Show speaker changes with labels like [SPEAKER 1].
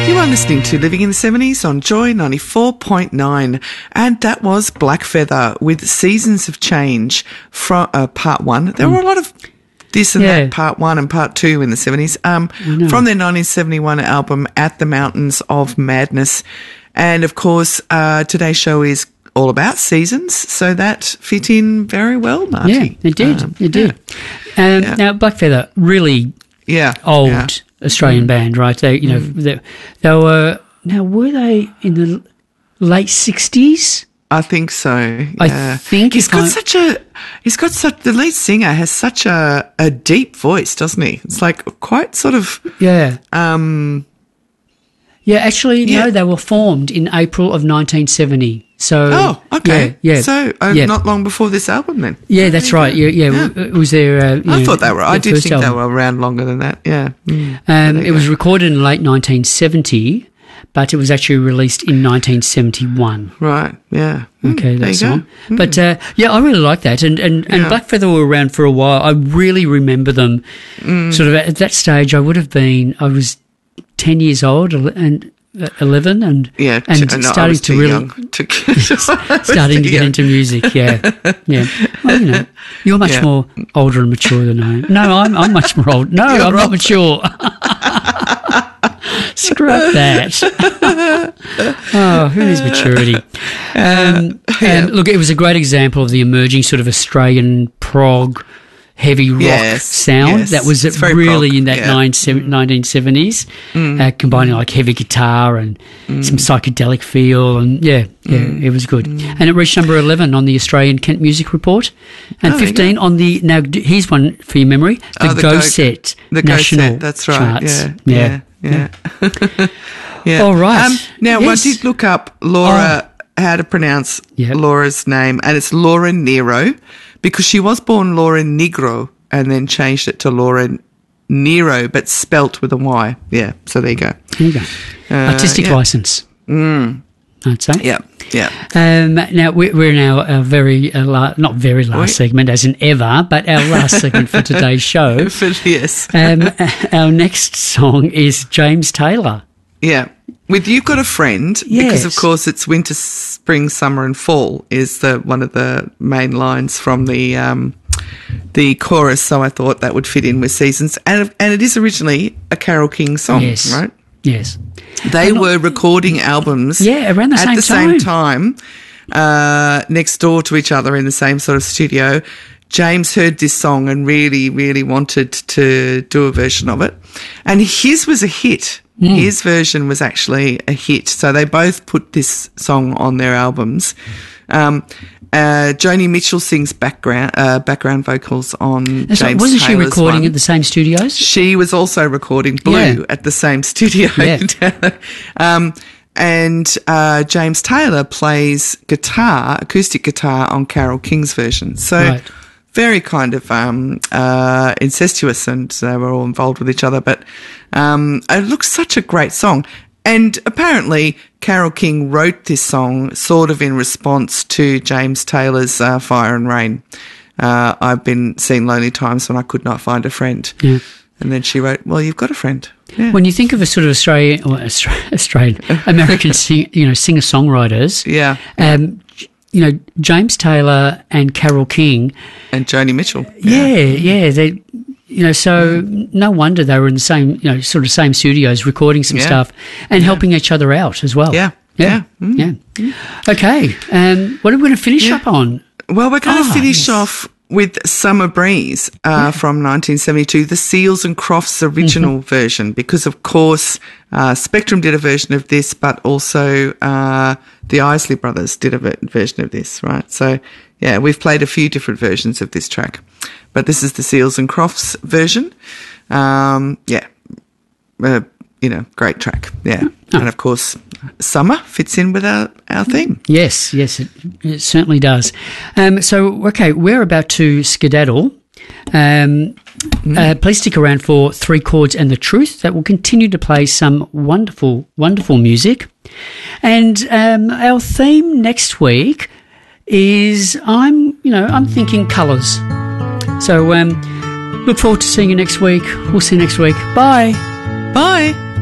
[SPEAKER 1] You are listening to Living in the 70s on Joy 94.9, and that was Blackfeather with Seasons of Change from part one. There were a lot of this and that, part one and part two in the 70s, from their 1971 album At the Mountains of Madness. And of course, today's show is all about seasons, so that fit in very well, Marty.
[SPEAKER 2] Yeah, it did. It did. Now, Blackfeather, really old Australian band, right? They, you know, they were. Now, were they in the late 60s?
[SPEAKER 1] I think so. Yeah.
[SPEAKER 2] I think
[SPEAKER 1] the lead singer has such a deep voice, doesn't he? It's like quite sort of
[SPEAKER 2] no, they were formed in April of 1970. So
[SPEAKER 1] not long before this album then.
[SPEAKER 2] Yeah, that's right. Yeah. Was there?
[SPEAKER 1] I thought they were. I did think they were around longer than that. Yeah.
[SPEAKER 2] It was recorded in late 1970, but it was actually released in 1971.
[SPEAKER 1] Right. Yeah.
[SPEAKER 2] Okay, that song. But I really like that. And Blackfeather were around for a while. I really remember them. Sort of at that stage, I was 10 years old and 11 and starting to really starting to get into music. Yeah. Well, you know, you're much more older and mature than I am. No, I'm much more old. No, I'm not mature. Scrap that. Oh, who needs maturity? And look, it was a great example of the emerging sort of Australian prog heavy rock sound that was really in that 1970s, combining like heavy guitar and some psychedelic feel, and it was good. And it reached number 11 on the Australian Kent Music Report, and 15 on the, now here's one for your memory, the Go Set National
[SPEAKER 1] that's right.
[SPEAKER 2] Charts.
[SPEAKER 1] Yeah.
[SPEAKER 2] All right.
[SPEAKER 1] Now, I did look up Laura, how to pronounce Laura's name, and it's Laura Nero, because she was born Laura Negro and then changed it to Laura Nero, but spelt with a Y. Yeah, so there you go.
[SPEAKER 2] There you go. Artistic license. I'd say.
[SPEAKER 1] Yeah.
[SPEAKER 2] Now, we're now a very, not very last segment as in ever, but our last segment for today's show.
[SPEAKER 1] Yes.
[SPEAKER 2] Our next song is James Taylor.
[SPEAKER 1] Yeah. With You've Got a Friend, because of course it's winter, spring, summer and fall is one of the main lines from the chorus, so I thought that would fit in with seasons. And it is originally a Carole King song, right?
[SPEAKER 2] Yes.
[SPEAKER 1] They were recording albums
[SPEAKER 2] around the
[SPEAKER 1] same time, next door to each other in the same sort of studio. James heard this song and really, really wanted to do a version of it. And his was a hit. His version was actually a hit. So they both put this song on their albums. Joni Mitchell sings background vocals on James Taylor's
[SPEAKER 2] Wasn't she recording at the same studios?
[SPEAKER 1] She was also recording Blue at the same studio. And James Taylor plays acoustic guitar on Carole King's version. So very kind of incestuous, and they were all involved with each other. But it looks such a great song. And apparently Carole King wrote this song sort of in response to James Taylor's Fire and Rain. I've been seeing lonely times when I could not find a friend. Yeah. And then she wrote, well, you've got a friend. Yeah.
[SPEAKER 2] When you think of a sort of Australian American singer-songwriters, James Taylor and Carole King.
[SPEAKER 1] And Joni Mitchell.
[SPEAKER 2] They... so no wonder they were in the same, same studios recording some stuff and helping each other out as well.
[SPEAKER 1] Yeah.
[SPEAKER 2] Okay. What are we going to finish up on?
[SPEAKER 1] Well, we're going to finish off with Summer Breeze from 1972, the Seals and Crofts original version, because, of course, Spectrum did a version of this, but also the Isley Brothers did a version of this, right? So, we've played a few different versions of this track. But this is the Seals and Crofts version. Great track. Yeah. And, of course, summer fits in with our theme.
[SPEAKER 2] Yes, it certainly does. We're about to skedaddle. Please stick around for Three Chords and the Truth. That will continue to play some wonderful, wonderful music. And our theme next week is I'm thinking colours. So look forward to seeing you next week. We'll see you next week. Bye.
[SPEAKER 1] Bye.